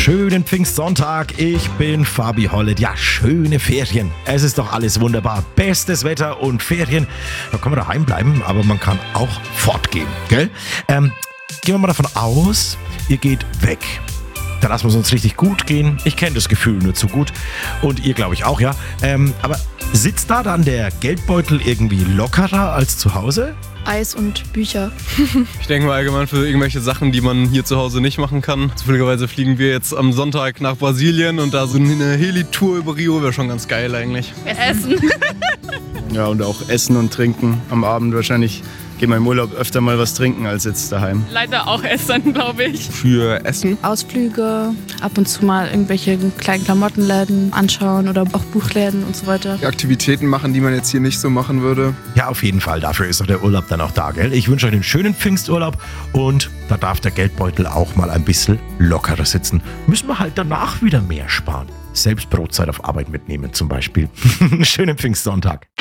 schönen Pfingstsonntag. Ich bin Fabi Hollett. Ja, schöne Ferien. Es ist doch alles wunderbar. Bestes Wetter und Ferien. Da kann man daheim bleiben, aber man kann auch fortgehen, gell? Gehen wir mal davon aus, ihr geht weg. Da lassen wir es uns richtig gut gehen. Ich kenne das Gefühl nur zu gut. Und ihr, glaube ich, auch, ja. Aber sitzt da dann der Geldbeutel irgendwie lockerer als zu Hause? Eis und Bücher. Ich denke mal allgemein für irgendwelche Sachen, die man hier zu Hause nicht machen kann. Zufälligerweise fliegen wir jetzt am Sonntag nach Brasilien und da so eine Heli-Tour über Rio wäre schon ganz geil eigentlich. Essen. Ja, und auch Essen und Trinken am Abend wahrscheinlich. Gehen wir im Urlaub öfter mal was trinken als jetzt daheim. Leider auch Essen, glaube ich. Für Essen? Ausflüge, ab und zu mal irgendwelche kleinen Klamottenläden anschauen oder auch Buchläden und so weiter. Aktivitäten machen, die man jetzt hier nicht so machen würde. Ja, auf jeden Fall. Dafür ist doch der Urlaub dann auch da, gell? Ich wünsche euch einen schönen Pfingsturlaub und da darf der Geldbeutel auch mal ein bisschen lockerer sitzen. Müssen wir halt danach wieder mehr sparen. Selbst Brotzeit auf Arbeit mitnehmen zum Beispiel. Schönen Pfingstsonntag.